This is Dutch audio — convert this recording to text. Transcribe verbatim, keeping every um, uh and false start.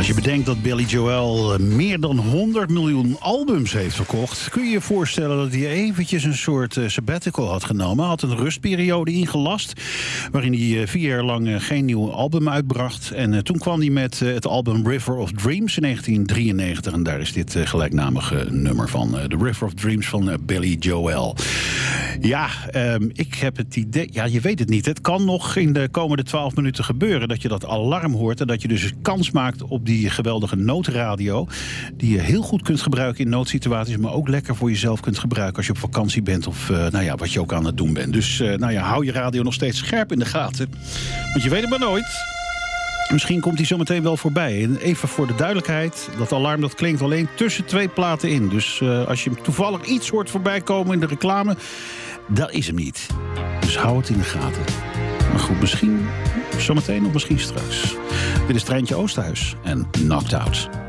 Als je bedenkt dat Billy Joel meer dan honderd miljoen albums heeft verkocht, kun je je voorstellen dat hij eventjes een soort uh, sabbatical had genomen. Hij had een rustperiode ingelast, waarin hij uh, vier jaar lang uh, geen nieuw album uitbracht. En uh, toen kwam hij met uh, het album River of Dreams in negentien drieënnegentig. En daar is dit uh, gelijknamige nummer van. Uh, The River of Dreams van uh, Billy Joel. Ja, um, ik heb het idee... Ja, je weet het niet. Het kan nog in de komende twaalf minuten gebeuren dat je dat alarm hoort en dat je dus kans maakt op die geweldige noodradio, die je heel goed kunt gebruiken in noodsituaties, maar ook lekker voor jezelf kunt gebruiken als je op vakantie bent of uh, nou ja, wat je ook aan het doen bent. Dus uh, nou ja, hou je radio nog steeds scherp in de gaten. Want je weet het maar nooit. Misschien komt hij zo meteen wel voorbij. En even voor de duidelijkheid, dat alarm dat klinkt alleen tussen twee platen in. Dus uh, als je toevallig iets hoort voorbij komen in de reclame, dat is hem niet. Dus hou het in de gaten. Maar goed, misschien zometeen of misschien straks. Dit is Treintje Oosterhuis en Knocked Out.